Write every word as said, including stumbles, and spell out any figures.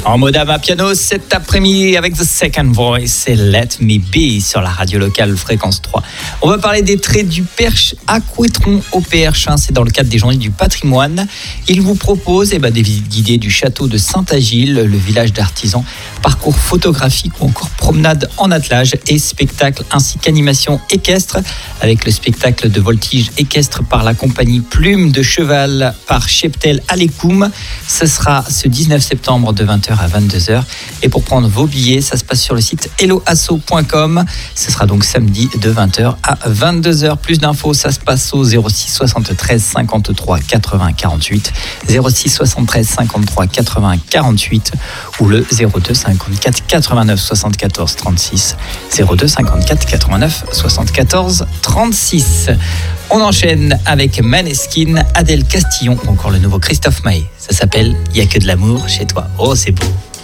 En mode à piano cet après-midi avec The Second Voice et Let Me Be sur la radio locale Fréquence trois. On va parler des traits du Perche à Couëtron au Perche. Hein, c'est dans le cadre des Journées du patrimoine. Il vous propose eh ben, des visites guidées du château de Saint-Agile, le village d'artisans, parcours photographique ou encore promenade en attelage et spectacle ainsi qu'animation équestre avec le spectacle de voltige équestre par la compagnie Plume de Cheval par Cheptel Alécoum. Ce sera ce dix-neuf septembre de vingt heures à vingt-deux heures. Et pour prendre vos billets, ça se passe sur le site hello asso point com. Ce sera donc samedi de vingt heures à vingt-deux heures. Plus d'infos, ça se passe au zéro six soixante-treize cinquante-trois quatre-vingts quarante-huit, zéro six soixante-treize cinquante-trois quatre-vingts quarante-huit ou le zéro deux cinquante-quatre quatre-vingt-neuf soixante-quatorze trente-six, zéro deux cinquante-quatre quatre-vingt-neuf soixante-quatorze trente-six. On enchaîne avec Maneskin, Adèle Castillon ou encore le nouveau Christophe Maé. Ça s'appelle « Y a que de l'amour chez toi ». Oh, c'est beau.